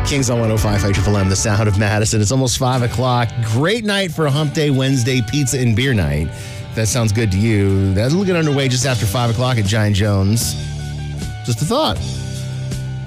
Kings on 105 HFLM, the sound of Madison. It's almost 5 o'clock. Great night for a Hump Day Wednesday pizza and beer night. If that sounds good to you. That'll get underway just after 5 o'clock at Giant Jones. Just a thought.